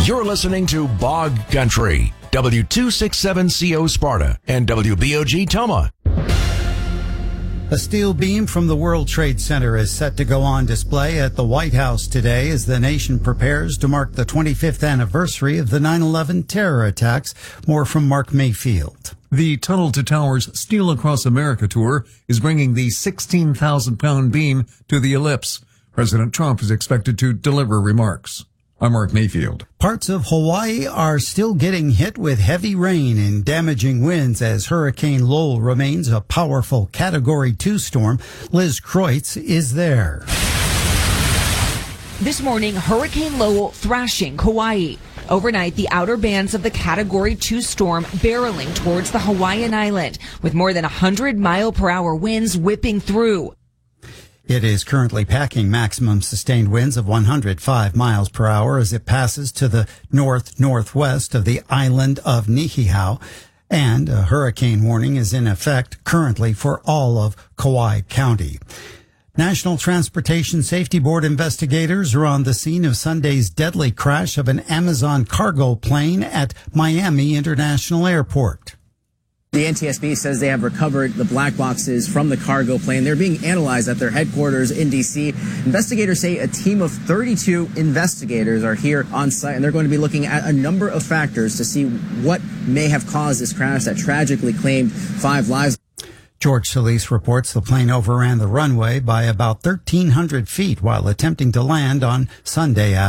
You're listening to Bog Country, W267CO Sparta and WBOG Toma. A steel beam from the World Trade Center is set to go on display at the White House today as the nation prepares to mark the 25th anniversary of the 9/11 terror attacks. More from Mark Mayfield. The Tunnel to Towers Steel Across America tour is bringing the 16,000-pound beam to the ellipse. President Trump is expected to deliver remarks. I'm Mark Mayfield. Parts of Hawaii are still getting hit with heavy rain and damaging winds as Hurricane Lowell remains a powerful Category 2 storm. Liz Kreutz is there. This morning, Hurricane Lowell thrashing Hawaii. Overnight, the outer bands of the Category 2 storm barreling towards the Hawaiian island with more than 100-mile-per-hour winds whipping through. It is currently packing maximum sustained winds of 105 miles per hour as it passes to the north-northwest of the island of Niihau, and a hurricane warning is in effect currently for all of Kauai County. National Transportation Safety Board investigators are on the scene of Sunday's deadly crash of an Amazon cargo plane at Miami International Airport. The NTSB says they have recovered the black boxes from the cargo plane. They're being analyzed at their headquarters in D.C. Investigators say a team of 32 investigators are here on site, and they're going to be looking at a number of factors to see what may have caused this crash that tragically claimed 5 lives. George Solis reports the plane overran the runway by about 1,300 feet while attempting to land on Sunday